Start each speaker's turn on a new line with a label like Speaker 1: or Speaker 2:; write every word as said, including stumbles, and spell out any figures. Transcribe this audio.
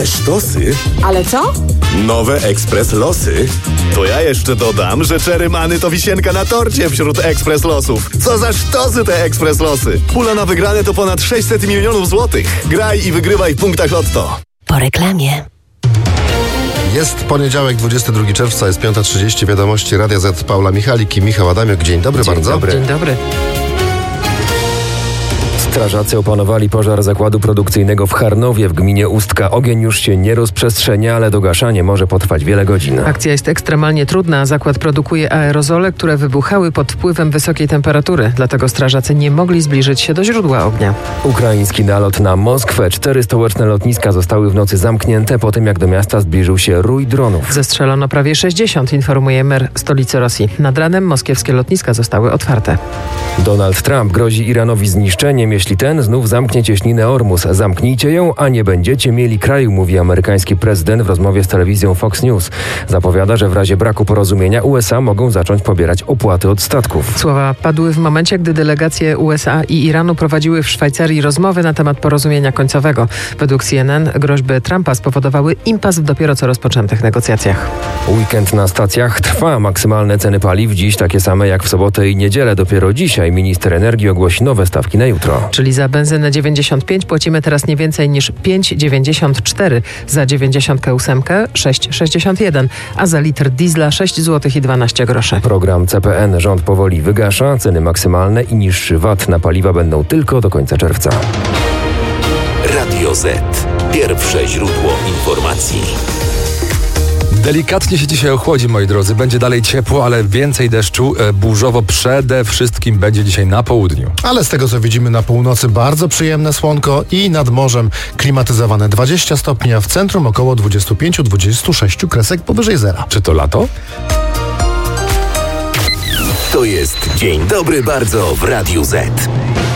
Speaker 1: Ale sztosy.
Speaker 2: Ale co?
Speaker 1: Nowe Ekspres Losy. To ja jeszcze dodam, że Cherry Money to wisienka na torcie wśród Ekspres Losów. Co za sztosy te Ekspres Losy. Pula na wygrane to ponad sześćset milionów złotych. Graj i wygrywaj w punktach Lotto.
Speaker 3: Po reklamie.
Speaker 4: Jest poniedziałek, dwudziestego drugiego czerwca, jest piąta trzydzieści, wiadomości Radia Z, Paula Michalik i Michał Adamiuk. Dzień dobry
Speaker 5: Dzień
Speaker 4: bardzo.
Speaker 5: Dobry. Dzień dobry. Strażacy opanowali pożar zakładu produkcyjnego w Charnowie w gminie Ustka. Ogień już się nie rozprzestrzenia, ale dogaszanie może potrwać wiele godzin.
Speaker 6: Akcja jest ekstremalnie trudna. Zakład produkuje aerozole, które wybuchały pod wpływem wysokiej temperatury. Dlatego strażacy nie mogli zbliżyć się do źródła ognia.
Speaker 5: Ukraiński nalot na Moskwę. Cztery stołeczne lotniska zostały w nocy zamknięte po tym, jak do miasta zbliżył się rój dronów.
Speaker 6: Zestrzelono prawie sześćdziesiąt, informuje mer stolicy Rosji. Nad ranem moskiewskie lotniska zostały otwarte.
Speaker 5: Donald Trump grozi Iranowi zniszczeniem, jeśli ten znów zamknie cieśninę Ormus. Zamknijcie ją, a nie będziecie mieli kraju, mówi amerykański prezydent w rozmowie z telewizją Fox News. Zapowiada, że w razie braku porozumienia U S A mogą zacząć pobierać opłaty od statków.
Speaker 6: Słowa padły w momencie, gdy delegacje U S A i Iranu prowadziły w Szwajcarii rozmowy na temat porozumienia końcowego. Według C N N groźby Trumpa spowodowały impas w dopiero co rozpoczętych negocjacjach.
Speaker 5: Weekend na stacjach trwa. Maksymalne ceny paliw dziś takie same jak w sobotę i niedzielę. Dopiero dzisiaj minister energii ogłosi nowe stawki na jutro.
Speaker 6: Czyli za benzynę dziewięćdziesiąt pięć płacimy teraz nie więcej niż pięć dziewięćdziesiąt cztery, za dziewięćdziesiąt osiem sześć sześćdziesiąt jeden, a za litr diesla sześć złotych i dwanaście groszy.
Speaker 5: Program C P N rząd powoli wygasza. Ceny maksymalne i niższy V A T na paliwa będą tylko do końca czerwca.
Speaker 7: Radio Z. Pierwsze źródło informacji.
Speaker 8: Delikatnie się dzisiaj ochłodzi, moi drodzy. Będzie dalej ciepło, ale więcej deszczu. E, burzowo przede wszystkim będzie dzisiaj na południu.
Speaker 4: Ale z tego, co widzimy na północy, bardzo przyjemne słonko i nad morzem klimatyzowane dwadzieścia stopni, a w centrum około dwadzieścia pięć do dwudziestu sześciu kresek powyżej zera.
Speaker 8: Czy to lato?
Speaker 7: To jest Dzień Dobry Bardzo w Radiu Z.